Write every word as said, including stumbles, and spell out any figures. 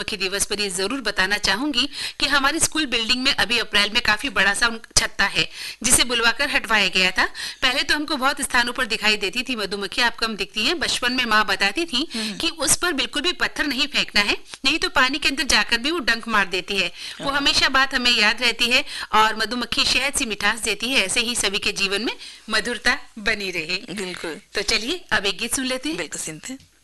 मधुमक्खी दिवस पर ये जरूर बताना चाहूंगी कि हमारी स्कूल बिल्डिंग में अभी अप्रैल में काफी बड़ा सा छत्ता है जिसे बुलवाकर हटवाया गया था। पहले तो हमको बहुत स्थानों पर दिखाई देती थी मधुमक्खी, आप कम दिखती हैं। बचपन में माँ बताती थी कि उस पर बिल्कुल भी पत्थर नहीं फेंकना है, नहीं तो पानी के अंदर जाकर भी वो डंक मार देती है। वो हमेशा बात हमें याद रहती है और मधुमक्खी शहद सी मिठास देती है। ऐसे ही सभी के जीवन में मधुरता बनी रहे। बिल्कुल। तो चलिए अब एक गीत सुन लेते हैं। बिल्कुल सुनते हैं।